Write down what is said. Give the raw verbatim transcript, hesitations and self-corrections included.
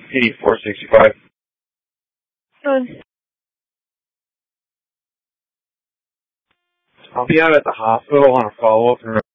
eighty-four sixty-five. Good. I'll be out at the hospital on a follow-up in